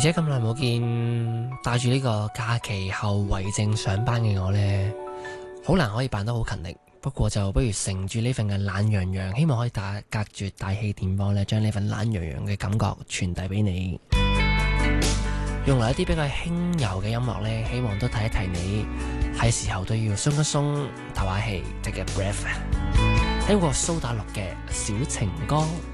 且咁耐冇見，帶住呢個假期後遺症上班嘅我呢，好難可以扮得好勤力。不過就不如乘住呢份嘅懶洋洋，希望可以隔住大氣電波呢，將呢份懶洋洋嘅感覺傳遞俾你。用嚟一啲比較輕柔嘅音樂呢，希望都提一提你喺時候都要鬆一鬆，唞下氣，take a breath。聽過蘇打綠嘅小情歌。